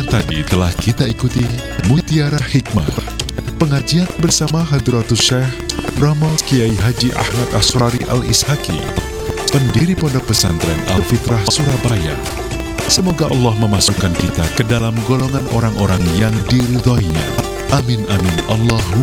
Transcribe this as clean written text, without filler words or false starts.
tadi telah kita ikuti Mutiara Hikmah, pengajian bersama Hadratus Syekh Romo Kiai Haji Ahmad Asrari Al-Ishaki, pendiri Pondok Pesantren Al-Fitrah Surabaya. Semoga Allah memasukkan kita ke dalam golongan orang-orang yang diridhoinya. Amin amin Allahumma